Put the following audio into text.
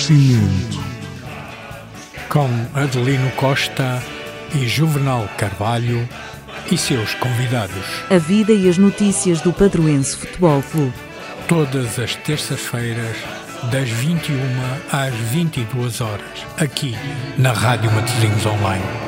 Nascimento. Com Adelino Costa e Juvenal Carvalho e seus convidados. A vida e as notícias do Padroense Futebol Clube. Todas as terças-feiras, das 21 às 22 horas, aqui na Rádio Matosinhos Online.